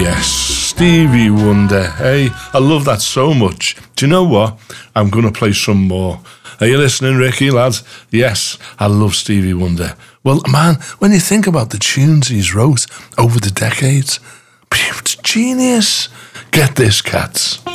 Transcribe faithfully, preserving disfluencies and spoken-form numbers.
yes, Stevie Wonder. Hey, I love that so much. Do you know what? I'm going to play some more. Are you listening, Ricky, lad? Yes, I love Stevie Wonder. Well, man, when you think about the tunes he's wrote over the decades, it's genius. Get this, cats.